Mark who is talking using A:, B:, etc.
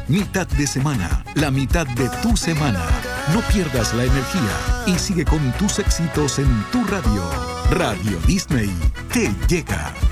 A: Mitad de semana, la mitad de tu semana. No pierdas la energía y sigue con tus éxitos en tu radio. Radio Disney te llega.